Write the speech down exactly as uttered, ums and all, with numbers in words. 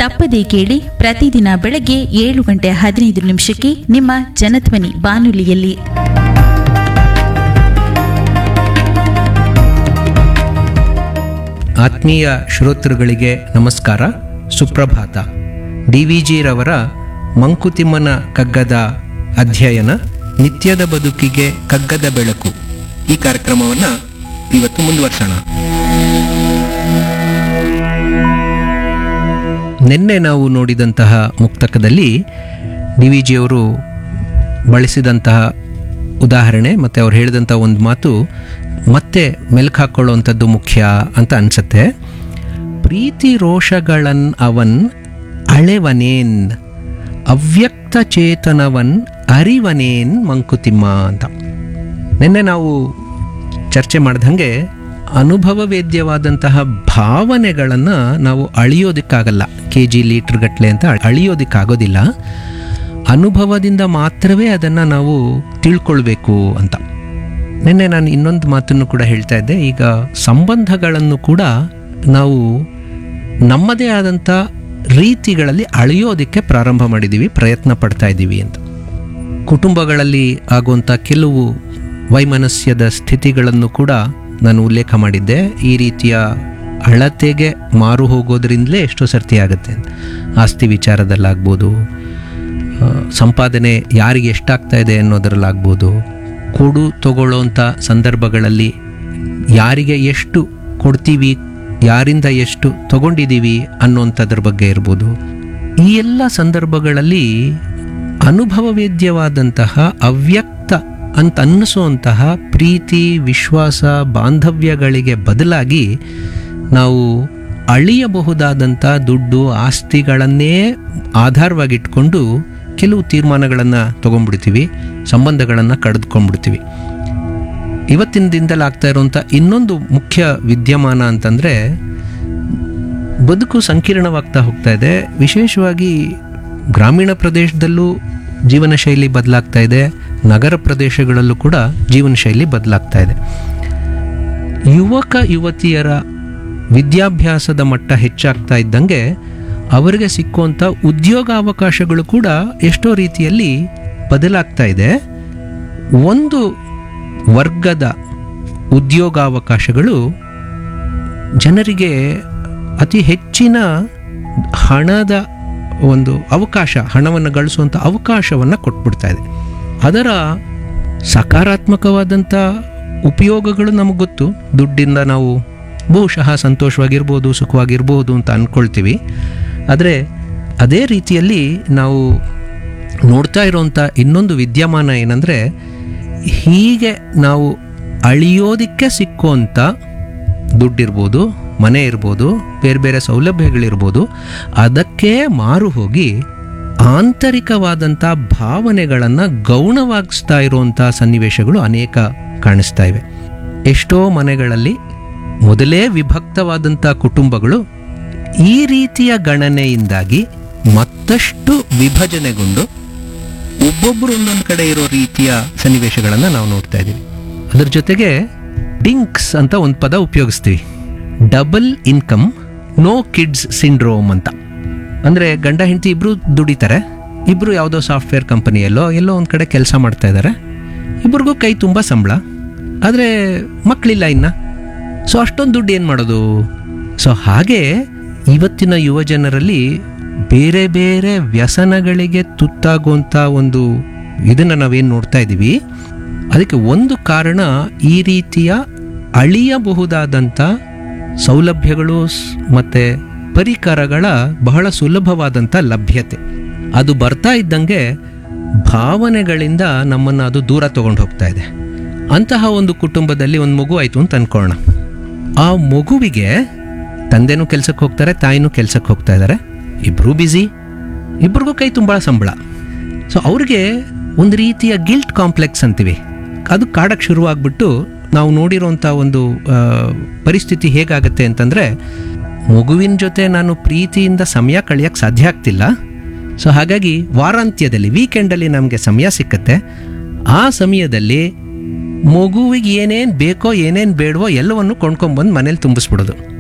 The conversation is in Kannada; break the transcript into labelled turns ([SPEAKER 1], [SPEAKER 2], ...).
[SPEAKER 1] ತಪ್ಪದೇ ಕೇಳಿ ಪ್ರತಿದಿನ ಬೆಳಗ್ಗೆ ಏಳು ಗಂಟೆ ಹದಿನೈದು ನಿಮಿಷಕ್ಕೆ ನಿಮ್ಮ ಜನಧ್ವನಿ ಬಾನುಲಿಯಲ್ಲಿ.
[SPEAKER 2] ಆತ್ಮೀಯ ಶ್ರೋತೃಗಳಿಗೆ ನಮಸ್ಕಾರ, ಸುಪ್ರಭಾತ. ಡಿ ವಿ ಜಿರವರ ಮಂಕುತಿಮ್ಮನ ಕಗ್ಗದ ಅಧ್ಯಯನ ನಿತ್ಯದ ಬದುಕಿಗೆ ಕಗ್ಗದ ಬೆಳಕು ಈ ಕಾರ್ಯಕ್ರಮವನ್ನು ಇವತ್ತು ಮುಂದುವರ್ಸೋಣ. ನಿನ್ನೆ ನಾವು ನೋಡಿದಂತಹ ಮುಕ್ತಕದಲ್ಲಿ ಡಿ ವಿ ಜಿಯವರು ಬಳಸಿದಂತಹ ಉದಾಹರಣೆ ಮತ್ತು ಅವ್ರು ಹೇಳಿದಂಥ ಒಂದು ಮಾತು ಮತ್ತೆ ಮೆಲ್ಕು ಹಾಕ್ಕೊಳ್ಳುವಂಥದ್ದು ಮುಖ್ಯ ಅಂತ ಅನಿಸುತ್ತೆ. ಪ್ರೀತಿ ರೋಷಗಳನ್ ಅವನ್ ಅಳೆವನೇನ್, ಅವ್ಯಕ್ತ ಚೇತನವನ್ ಅರಿವನೇನ್ ಮಂಕುತಿಮ್ಮ ಅಂತ. ನಿನ್ನೆ ನಾವು ಚರ್ಚೆ ಮಾಡಿದಂಗೆ ಅನುಭವ ವೇದ್ಯವಾದಂತಹ ಭಾವನೆಗಳನ್ನು ನಾವು ಅಳಿಯೋದಕ್ಕಾಗಲ್ಲ. ಕೆ ಜಿ ಲೀಟ್ರ್ ಗಟ್ಟಲೆ ಅಂತ ಅಳಿಯೋದಕ್ಕಾಗೋದಿಲ್ಲ. ಅನುಭವದಿಂದ ಮಾತ್ರವೇ ಅದನ್ನು ನಾವು ತಿಳ್ಕೊಳ್ಬೇಕು ಅಂತ. ನಿನ್ನೆ ನಾನು ಇನ್ನೊಂದು ಮಾತನ್ನು ಕೂಡ ಹೇಳ್ತಾ ಇದ್ದೆ. ಈಗ ಸಂಬಂಧಗಳನ್ನು ಕೂಡ ನಾವು ನಮ್ಮದೇ ಆದಂಥ ರೀತಿಗಳಲ್ಲಿ ಅಳೆಯೋದಕ್ಕೆ ಪ್ರಾರಂಭ ಮಾಡಿದ್ದೀವಿ, ಪ್ರಯತ್ನ ಪಡ್ತಾ ಇದ್ದೀವಿ ಅಂತ. ಕುಟುಂಬಗಳಲ್ಲಿ ಆಗುವಂಥ ಕೆಲವು ವೈಮನಸ್ಯದ ಸ್ಥಿತಿಗಳನ್ನು ಕೂಡ ನಾನು ಉಲ್ಲೇಖ ಮಾಡಿದ್ದೆ. ಈ ರೀತಿಯ ಅಳತೆಗೆ ಮಾರು ಹೋಗೋದ್ರಿಂದಲೇ ಎಷ್ಟೋ ಸರ್ತಿ ಆಗುತ್ತೆ ಅಂತ. ಆಸ್ತಿ ವಿಚಾರದಲ್ಲಾಗ್ಬೋದು, ಸಂಪಾದನೆ ಯಾರಿಗೆ ಎಷ್ಟಾಗ್ತಾ ಇದೆ ಅನ್ನೋದರಲ್ಲಾಗ್ಬೋದು, ಕೊಡು ತಗೊಳ್ಳೋಂಥ ಸಂದರ್ಭಗಳಲ್ಲಿ ಯಾರಿಗೆ ಎಷ್ಟು ಕೊಡ್ತೀವಿ, ಯಾರಿಂದ ಎಷ್ಟು ತಗೊಂಡಿದ್ದೀವಿ ಅನ್ನೋಂಥದ್ರ ಬಗ್ಗೆ ಇರ್ಬೋದು. ಈ ಎಲ್ಲ ಸಂದರ್ಭಗಳಲ್ಲಿ ಅನುಭವವೇದ್ಯವಾದಂತಹ ಅವ್ಯಕ್ತ ಅಂತ ಅನ್ನಿಸುವಂತಹ ಪ್ರೀತಿ, ವಿಶ್ವಾಸ, ಬಾಂಧವ್ಯಗಳಿಗೆ ಬದಲಾಗಿ ನಾವು ಅಳಿಯಬಹುದಾದಂಥ ದುಡ್ಡು, ಆಸ್ತಿಗಳನ್ನೇ ಆಧಾರವಾಗಿಟ್ಕೊಂಡು ಕೆಲವು ತೀರ್ಮಾನಗಳನ್ನು ತೊಗೊಂಡ್ಬಿಡ್ತೀವಿ, ಸಂಬಂಧಗಳನ್ನು ಕಳೆದುಕೊಂಡ್ಬಿಡ್ತೀವಿ. ಇವತ್ತಿನ ದಿನದಲ್ಲಿ ಆಗ್ತಾ ಇರುವಂಥ ಇನ್ನೊಂದು ಮುಖ್ಯ ವಿದ್ಯಮಾನ ಅಂತಂದರೆ, ಬದುಕು ಸಂಕೀರ್ಣವಾಗ್ತಾ ಹೋಗ್ತಾ ಇದೆ. ವಿಶೇಷವಾಗಿ ಗ್ರಾಮೀಣ ಪ್ರದೇಶದಲ್ಲೂ ಜೀವನ ಶೈಲಿ ಬದಲಾಗ್ತಾ ಇದೆ, ನಗರ ಪ್ರದೇಶಗಳಲ್ಲೂ ಕೂಡ ಜೀವನ ಶೈಲಿ ಬದಲಾಗ್ತಾ ಇದೆ. ಯುವಕ ಯುವತಿಯರ ವಿದ್ಯಾಭ್ಯಾಸದ ಮಟ್ಟ ಹೆಚ್ಚಾಗ್ತಾ ಇದ್ದಂಗೆ ಅವರಿಗೆ ಸಿಕ್ಕುವಂಥ ಉದ್ಯೋಗಾವಕಾಶಗಳು ಕೂಡ ಎಷ್ಟೋ ರೀತಿಯಲ್ಲಿ ಬದಲಾಗ್ತಾ ಇದೆ. ಒಂದು ವರ್ಗದ ಉದ್ಯೋಗಾವಕಾಶಗಳು ಜನರಿಗೆ ಅತಿ ಹೆಚ್ಚಿನ ಹಣದ ಒಂದು ಅವಕಾಶ, ಹಣವನ್ನು ಗಳಿಸುವಂಥ ಅವಕಾಶವನ್ನು ಕೊಟ್ಬಿಡ್ತಾ ಇದೆ. ಅದರ ಸಕಾರಾತ್ಮಕವಾದಂಥ ಉಪಯೋಗಗಳು ನಮಗೆ ಗೊತ್ತು. ದುಡ್ಡಿಂದ ನಾವು ಬಹುಶಃ ಸಂತೋಷವಾಗಿರ್ಬೋದು, ಸುಖವಾಗಿರ್ಬೋದು ಅಂತ ಅಂದ್ಕೊಳ್ತೀವಿ. ಆದರೆ ಅದೇ ರೀತಿಯಲ್ಲಿ ನಾವು ನೋಡ್ತಾ ಇರೋವಂಥ ಇನ್ನೊಂದು ವಿದ್ಯಮಾನ ಏನಂದರೆ, ಹೀಗೆ ನಾವು ಅಳಿಯೋದಕ್ಕೆ ಸಿಕ್ಕುವಂಥ ದುಡ್ಡಿರ್ಬೋದು, ಮನೆ ಇರ್ಬೋದು, ಬೇರೆ ಬೇರೆ ಸೌಲಭ್ಯಗಳಿರ್ಬೋದು, ಅದಕ್ಕೆ ಮಾರು ಹೋಗಿ ಆಂತರಿಕವಾದಂಥ ಭಾವನೆಗಳನ್ನು ಗೌಣವಾಗಿಸ್ತಾ ಇರುವಂಥ ಸನ್ನಿವೇಶಗಳು ಅನೇಕ ಕಾಣಿಸ್ತಾ ಇವೆ. ಎಷ್ಟೋ ಮನೆಗಳಲ್ಲಿ ಮೊದಲೇ ವಿಭಕ್ತವಾದಂಥ ಕುಟುಂಬಗಳು ಈ ರೀತಿಯ ಗಣನೆಯಿಂದಾಗಿ ಮತ್ತಷ್ಟು ವಿಭಜನೆಗೊಂಡು ಒಬ್ಬೊಬ್ಬರು ಒಂದೊಂದು ಕಡೆ ಇರೋ ರೀತಿಯ ಸನ್ನಿವೇಶಗಳನ್ನು ನಾವು ನೋಡ್ತಾ ಇದ್ದೀವಿ. ಅದ್ರ ಜೊತೆಗೆ ಡಿಂಕ್ಸ್ ಅಂತ ಒಂದು ಪದ ಉಪಯೋಗಿಸ್ತೀವಿ, double income no kids syndrome ಅಂತ. ಅಂದರೆ ಗಂಡ ಹೆಂಡತಿ ಇಬ್ಬರು ದುಡಿತಾರೆ, ಇಬ್ಬರು ಯಾವುದೋ ಸಾಫ್ಟ್ವೇರ್ ಕಂಪನಿಯಲ್ಲೋ ಎಲ್ಲೋ ಒಂದು ಕಡೆ ಕೆಲಸ ಮಾಡ್ತಾ ಇದ್ದಾರೆ, ಇಬ್ರಿಗೂ ಕೈ ತುಂಬ ಸಂಬಳ, ಆದರೆ ಮಕ್ಕಳಿಲ್ಲ ಇನ್ನು. ಸೊ ಅಷ್ಟೊಂದು ದುಡ್ಡು ಏನು ಮಾಡೋದು? ಸೊ ಹಾಗೆ ಇವತ್ತಿನ ಯುವ ಜನರಲ್ಲಿ ಬೇರೆ ಬೇರೆ ವ್ಯಸನಗಳಿಗೆ ತುತ್ತಾಗುವಂಥ ಒಂದು ಇದನ್ನು ನಾವೇನು ನೋಡ್ತಾ ಇದ್ದೀವಿ. ಅದಕ್ಕೆ ಒಂದು ಕಾರಣ ಈ ರೀತಿಯ ಅಳಿಯಬಹುದಾದಂಥ ಸೌಲಭ್ಯಗಳು ಮತ್ತು ಪರಿಕರಗಳ ಬಹಳ ಸುಲಭವಾದಂಥ ಲಭ್ಯತೆ. ಅದು ಬರ್ತಾ ಇದ್ದಂಗೆ ಭಾವನೆಗಳಿಂದ ನಮ್ಮನ್ನು ಅದು ದೂರ ತಗೊಂಡು ಹೋಗ್ತಾ ಇದೆ. ಅಂತಹ ಒಂದು ಕುಟುಂಬದಲ್ಲಿ ಒಂದು ಮಗು ಆಯಿತು ಅಂತ ಅಂದ್ಕೊಳ್ಳೋಣ. ಆ ಮಗುವಿಗೆ ತಂದೆನೂ ಕೆಲಸಕ್ಕೆ ಹೋಗ್ತಾರೆ, ತಾಯಿನೂ ಕೆಲಸಕ್ಕೆ ಹೋಗ್ತಾ ಇದ್ದಾರೆ, ಇಬ್ಬರೂ ಬ್ಯುಸಿ, ಇಬ್ಬರಿಗೂ ಕೈ ತುಂಬ ಸಂಬಳ. ಸೊ ಅವ್ರಿಗೆ ಒಂದು ರೀತಿಯ ಗಿಲ್ಟ್ ಕಾಂಪ್ಲೆಕ್ಸ್ ಅಂತೀವಿ, ಅದು ಕಾಡಕ್ಕೆ ಶುರುವಾಗ್ಬಿಟ್ಟು ನಾವು ನೋಡಿರೋಂಥ ಒಂದು ಪರಿಸ್ಥಿತಿ ಹೇಗಾಗತ್ತೆ ಅಂತಂದರೆ, ಮಗುವಿನ ಜೊತೆ ನಾನು ಪ್ರೀತಿಯಿಂದ ಸಮಯ ಕಳೆಯೋಕ್ಕೆ ಸಾಧ್ಯ ಆಗ್ತಿಲ್ಲ. ಸೊ ಹಾಗಾಗಿ ವಾರಾಂತ್ಯದಲ್ಲಿ, ವೀಕೆಂಡಲ್ಲಿ ನಮಗೆ ಸಮಯ ಸಿಕ್ಕತ್ತೆ. ಆ ಸಮಯದಲ್ಲಿ ಮಗುವಿಗೆ ಏನೇನು ಬೇಕೋ ಏನೇನು ಬೇಡವೋ ಎಲ್ಲವನ್ನು ಕೊಂಡ್ಕೊಂಬಂದು ಮನೇಲಿ ತುಂಬಿಸ್ಬಿಡೋದು.